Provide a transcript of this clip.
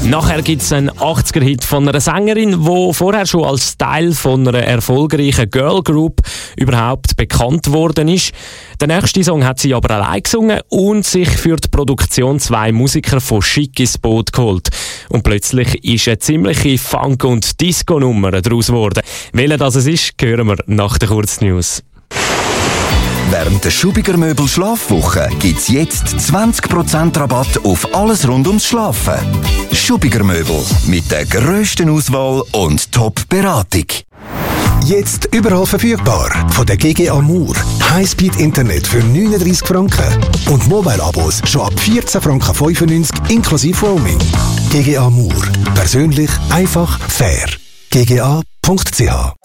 Nachher gibt es einen 80er-Hit von einer Sängerin, die vorher schon als Teil von einer erfolgreichen Girlgroup überhaupt bekannt worden ist. Den nächsten Song hat sie aber allein gesungen und sich für die Produktion 2 Musiker von Chic ins Boot geholt. Und plötzlich ist eine ziemliche Funk- und Disco-Nummer daraus geworden. Welche das es ist, hören wir nach den Kurznews. Während der Schubiger Möbel Schlafwoche gibt's jetzt 20% Rabatt auf alles rund ums Schlafen. Schubiger Möbel mit der grössten Auswahl und Top-Beratung. Jetzt überall verfügbar. Von der GG Amour. Highspeed-Internet für 39 Franken. Und Mobile-Abos schon ab 14,95 Franken inklusive Roaming. GG Amour. Persönlich, einfach, fair. gga.ch